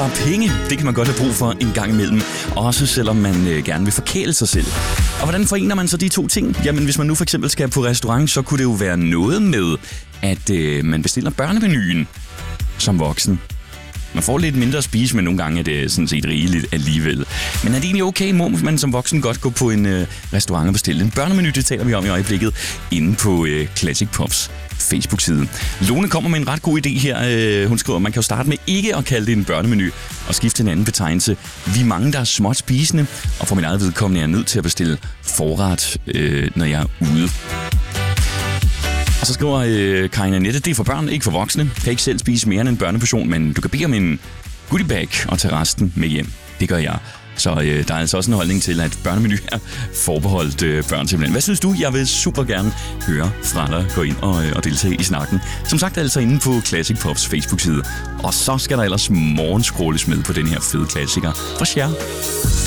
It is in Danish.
spare penge, det kan man godt have brug for en gang imellem. Også selvom man gerne vil forkæle sig selv. Og hvordan forener man så de to ting? Jamen, hvis man nu for eksempel skal på restaurant, så kunne det jo være noget med, at man bestiller børnemenuen som voksen. Man får lidt mindre at spise, men nogle gange er det sådan set rigeligt alligevel. Men er det egentlig okay, må man som voksen godt gå på en restaurant og bestille en børnemenu? Det taler vi om i øjeblikket inde på Classic Pops Facebook-side. Lone kommer med en ret god idé her. Hun skriver, at man kan jo starte med ikke at kalde det en børnemenu og skifte til en anden betegnelse. Vi er mange, der er småt spisende, og for min eget vedkommende er jeg nødt til at bestille forret, når jeg er ude. Og så skriver Karin Annette, det er for børn, ikke for voksne. Kan ikke selv spise mere end en børneportion, men du kan bede om en goodie bag og tage resten med hjem. Det gør jeg. Så der er altså også en holdning til, at børnemenu er forbeholdt børn simpelthen. Hvad synes du? Jeg vil super gerne høre fra dig. Gå ind og deltage i snakken. Som sagt altså inde på Classic Pops Facebook-side. Og så skal der ellers morgenscrolles med på den her fede klassiker fra Cher.